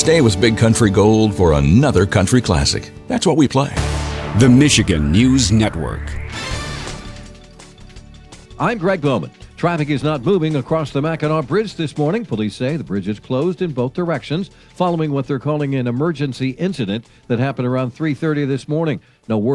Stay with Big Country Gold for another country classic. That's what we play. The Michigan News Network. I'm Greg Bowman. Traffic is not moving across the Mackinac Bridge this morning. Police say the bridge is closed in both directions following what they're calling an emergency incident that happened around 3:30 this morning. No